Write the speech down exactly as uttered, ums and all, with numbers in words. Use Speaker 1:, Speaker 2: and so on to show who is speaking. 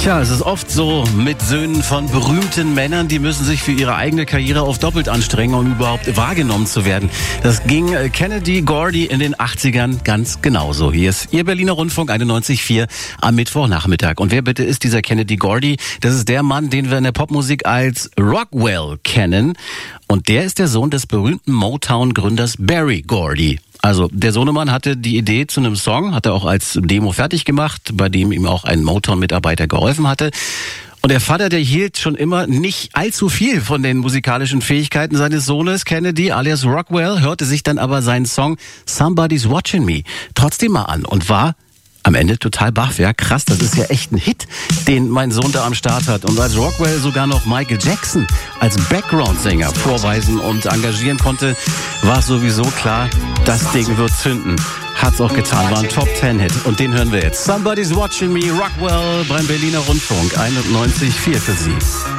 Speaker 1: Tja, es ist oft so mit Söhnen von berühmten Männern, die müssen sich für ihre eigene Karriere auf doppelt anstrengen, um überhaupt wahrgenommen zu werden. Das ging Kennedy Gordy in den achtzigern ganz genauso. Hier ist Ihr Berliner Rundfunk einundneunzig Komma vier am Mittwochnachmittag. Und wer bitte ist dieser Kennedy Gordy? Das ist der Mann, den wir in der Popmusik als Rockwell kennen. Und der ist der Sohn des berühmten Motown-Gründers Berry Gordy. Also der Sohnemann hatte die Idee zu einem Song, hat er auch als Demo fertig gemacht, bei dem ihm auch ein Motown-Mitarbeiter geholfen hatte. Und der Vater, der hielt schon immer nicht allzu viel von den musikalischen Fähigkeiten seines Sohnes Kennedy alias Rockwell, hörte sich dann aber seinen Song Somebody's Watching Me trotzdem mal an und war am Ende total baff. Ja, krass, das ist ja echt ein Hit, den mein Sohn da am Start hat. Und als Rockwell sogar noch Michael Jackson als Background-Sänger vorweisen und engagieren konnte, war es sowieso klar, das Ding wird zünden. Hat's auch getan, war ein Top-Ten-Hit. Und den hören wir jetzt. Somebody's Watching Me, Rockwell beim Berliner Rundfunk einundneunzig Komma vier für Sie.